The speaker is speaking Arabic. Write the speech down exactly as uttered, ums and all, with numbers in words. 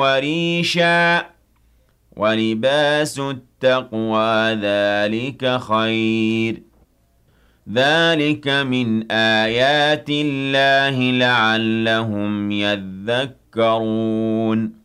وَرِيشًا ۖ وَلِبَاسُ التَّقْوَىٰ ذَٰلِكَ خَيْرٌ ۚ ذَٰلِكَ مِنْ آيَاتِ اللَّهِ لَعَلَّهُمْ يَذَّكَّرُونَ